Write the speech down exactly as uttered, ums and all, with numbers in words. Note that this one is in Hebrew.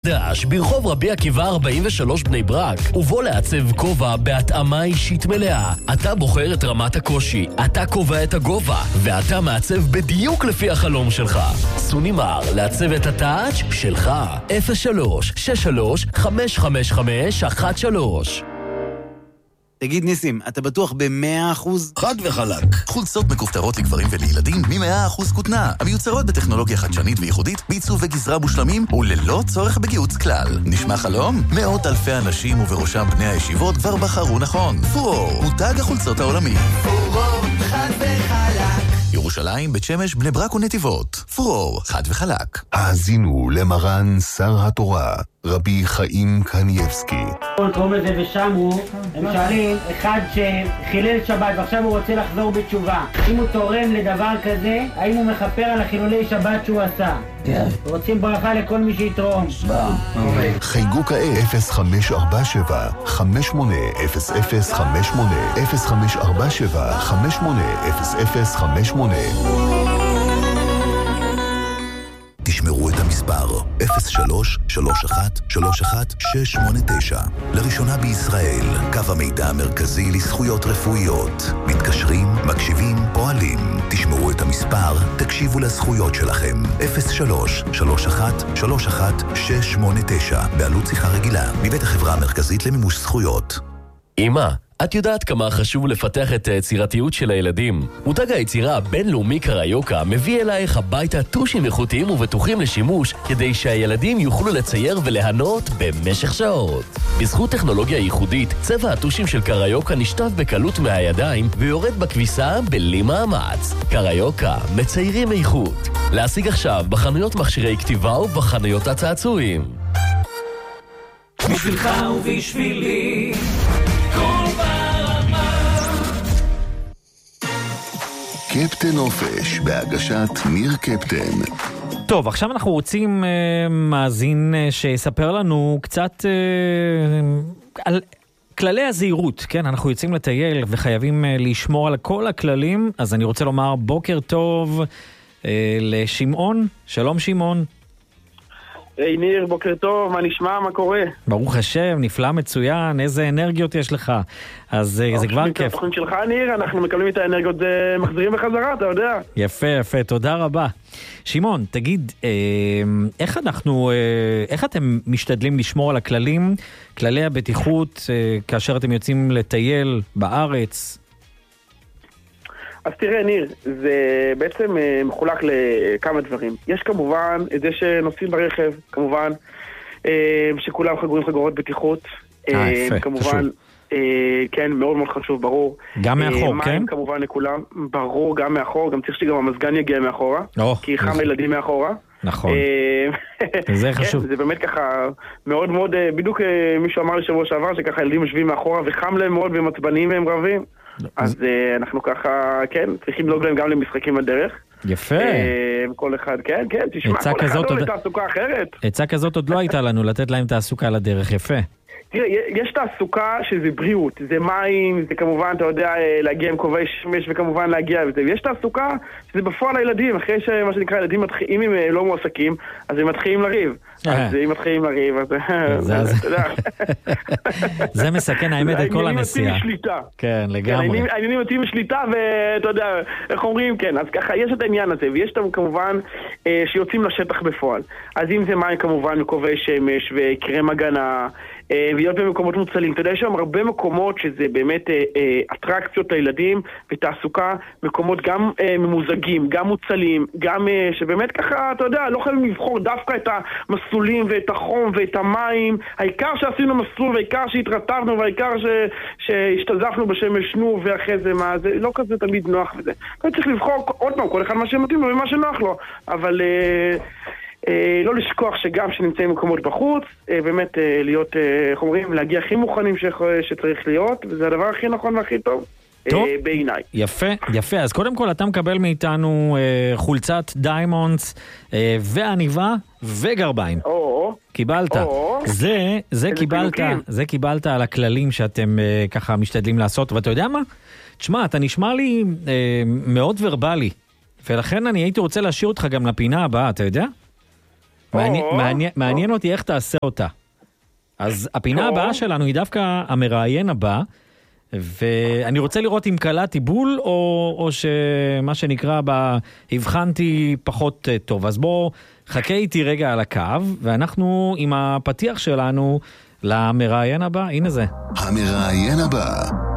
חדש ברחוב רבי עקיבא ארבעים ושלוש בני ברק, ובוא לעצב כובע בהתאמה אישית מלאה. אתה בוחר את רמת הקושי, אתה קובע את הגובה, ואתה מעצב בדיוק לפי החלום שלך. סונימר, לעצב את הטאץ' שלך. אפס שלוש שש שלוש חמש חמש חמש אחת שלוש. תגיד ניסים, אתה בטוח ב-מאה אחוז? חד וחלק. חולצות מכופתרות לגברים ולילדים מ-מאה אחוז כותנה, המיוצרות בטכנולוגיה חדשנית וייחודית, בעיצוב וגזרה מושלמים וללא צורך בגיוץ כלל. נשמע חלום? מאות אלפי אנשים ובראשם בני הישיבות כבר בחרו נכון. פורור, מותג החולצות העולמי. פורור, חד וחלק. ירושלים, בית שמש, בני ברק ונתיבות. פורור, חד וחלק. האזינו למרן שר התורה, רבי חיים קניאבסקי. קוראים לזה ושמו, הם שואלים, אחד שחילל שבת ועכשיו הוא רוצה לחזור בתשובה, אם הוא תורם לדבר כזה, האם הוא מכפר על החילולי שבת שהוא עשה? כן. רוצים ברכה לכל מי שיתרום. חייגו כעת אפס חמש ארבע שבע חמש שמונה אפס אפס חמש שמונה אפס חמש ארבע שבע חמש שמונה אפס אפס חמש שמונה. תשמרו את המספר אפס שלוש שלוש אחת שלוש אחת שש שמונה תשע. לראשונה בישראל, קו המידע המרכזי לזכויות רפואיות. מתקשרים, מקשיבים, פועלים. תשמרו את המספר, תקשיבו לזכויות שלכם. אפס שלוש שלוש אחת שלוש אחת שש שמונה תשע. בעלות שיחה רגילה, מבית החברה המרכזית למימוש זכויות. אמא, את יודעת כמה חשוב לפתח את היצירתיות של הילדים. מותג היצירה הבינלאומי קריוקה מביא אלייך הביתה טושים איכותיים ובטוחים לשימוש, כדי שהילדים יוכלו לצייר ולהנות במשך שעות. בזכות טכנולוגיה ייחודית, צבע הטושים של קריוקה נשטף בקלות מהידיים ויורד בכביסה בלי מאמץ. קריוקה, מציירים איכות. להשיג עכשיו בחנויות מכשירי כתיבה ובחנויות הצעצועים. בשבילך ובשבילי קפטן אופש, בהגשת ניר קפטן. טוב, עכשיו אנחנו רוצים uh, מאזין uh, שיספר לנו קצת uh, על כללי הזהירות. כן, אנחנו יוצאים לטייל וחייבים uh, לשמור על כל הכללים. אז אני רוצה לומר בוקר טוב uh, לשמעון. שלום שמעון. היי ניר, בוקר טוב, מה נשמע, מה קורה? ברוך השם, נפלא, מצוין, איזה אנרגיות יש לך. אז זה כבר כיף. בתוכנית שלך ניר, אנחנו מקבלים את האנרגיות, מחזירים בחזרה, אתה יודע. יפה, יפה, תודה רבה. שמעון, תגיד, איך אנחנו, איך אתם משתדלים לשמור על הכללים, כללי הבטיחות, כאשר אתם יוצאים לטייל בארץ? אז תראה ניר, זה בעצם מחולק לכמה דברים. יש כמובן את זה שנוסעים ברכב, כמובן, שכולם חגורים חגורות בטיחות. אה, יפה, כמובן, חשוב. כן, מאוד מאוד חשוב, ברור. גם מאחור, כן? מים כמובן לכולם, ברור, גם מאחור, גם צריך שגם המזגן יגיע מאחורה, כי חם לילדים מאחורה. נכון, זה חשוב. זה באמת ככה מאוד מאוד, בדיוק מישהו אמר לשבוע שעבר שככה ילדים יושבים מאחורה וחם להם מאוד והם עצבניים והם רבים. אז אנחנו ככה, כן, צריכים לוג להם גם למשחקים בדרך. יפה. כל אחד, כן, כן, תשמע, כל אחד עוד תעסוקה אחרת. עצה כזאת עוד לא הייתה לנו, לתת להם תעסוקה לדרך, יפה. תראה, יש תעסוקה שזה בריאות, זה מים, זה כמובן, אתה יודע, להגיע עם כובעי שמש וכמובן להגיע וזה. ויש תעסוקה שזה בפועל הילדים, אחרי שמה שנקרא, ילדים מתחילים, אם הם לא מועסקים, אז הם מתחילים לריב. אז אם מתחילים לריב, אז אתה יודע. זה מסכן האמת את כל הנסיעה. העניינים מתאים משליטה. כן, לגמרי. העניינים מתאים משליטה, ואתה יודע, איך אומרים, כן, אז ככה, יש את העניין הזה, ויש אותם כמובן שיוצאים לשטח בפועל. אז אם זה מים כמובן, מכובעי שמש וקרם הגנה, להיות במקומות מוצלים. אתה יודע, יש שם הרבה מקומות שזה באמת אטרקציות לילדים ותעסוקה, מקומות גם ממוזגים, גם מוצלים, גם שבאמת ככה, אתה יודע, לא חייבים לבחור דווקא את המסלולים ואת החום ואת המים. העיקר שעשינו מסלול, והעיקר שהתרטבנו, והעיקר שהשתזפנו בשמש נו, ואחרי זה מה, זה לא כזה תמיד נוח וזה. אתה צריך לבחור עוד פעם, כל אחד מה שמתאים לו ומה שנוח לו. אבל אה, לא לשכוח שגם שנמצאים במקומות בחוץ, אה, באמת אה, להיות, אה, איך אומרים, להגיע הכי מוכנים ש, שצריך להיות, וזה הדבר הכי נכון והכי טוב. טוב, אה, בעיניי. יפה, יפה. אז קודם כל אתה מקבל מאיתנו אה, חולצת דיימונדס אה, ועניבה וגרביים. או, קיבלת. או, זה, זה קיבלת, פינוקים. זה קיבלת על הכללים שאתם אה, ככה משתדלים לעשות, ואתה יודע מה? תשמע, אתה נשמע לי אה, מאוד ורבלי, ולכן אני הייתי רוצה להשאיר אותך גם לפינה הבאה, אתה יודע? מעניין, מעניין, מעניין אותי איך תעשה אותה. אז הפינה הבאה שלנו היא דווקא המראיין הבא, ואני רוצה לראות אם קלעתי בול, או, או שמה שנקרא בה, הבחנתי פחות טוב. אז בוא, חכה איתי רגע על הקו, ואנחנו עם הפתיח שלנו למראיין הבא. הנה זה. המראיין הבא.